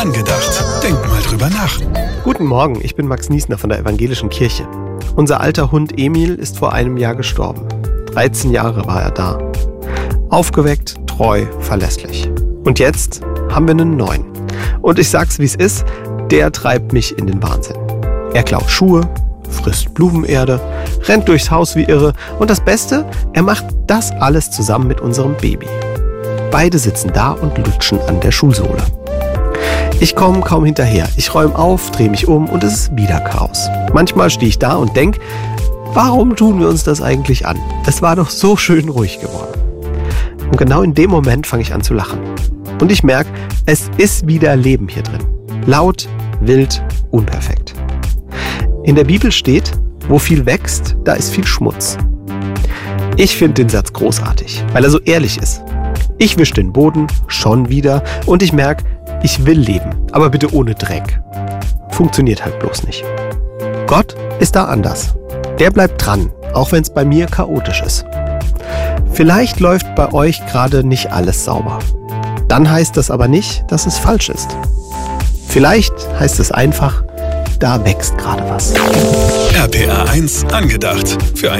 Angedacht. Denk mal drüber nach. Guten Morgen, ich bin Max Niesner von der Evangelischen Kirche. Unser alter Hund Emil ist vor einem Jahr gestorben. 13 Jahre war er da. Aufgeweckt, treu, verlässlich. Und jetzt haben wir einen neuen. Und ich sag's wie es ist, der treibt mich in den Wahnsinn. Er klaut Schuhe, frisst Blumenerde, rennt durchs Haus wie irre. Und das Beste, er macht das alles zusammen mit unserem Baby. Beide sitzen da und lutschen an der Schuhsohle. Ich komme kaum hinterher. Ich räume auf, drehe mich um und es ist wieder Chaos. Manchmal stehe ich da und denke, warum tun wir uns das eigentlich an? Es war doch so schön ruhig geworden. Und genau in dem Moment fange ich an zu lachen. Und ich merke, es ist wieder Leben hier drin. Laut, wild, unperfekt. In der Bibel steht, wo viel wächst, da ist viel Schmutz. Ich finde den Satz großartig, weil er so ehrlich ist. Ich wische den Boden schon wieder und ich merke, ich will leben, aber bitte ohne Dreck. Funktioniert halt bloß nicht. Gott ist da anders. Der bleibt dran, auch wenn es bei mir chaotisch ist. Vielleicht läuft bei euch gerade nicht alles sauber. Dann heißt das aber nicht, dass es falsch ist. Vielleicht heißt es einfach, da wächst gerade was. RPA 1 Angedacht. Für ein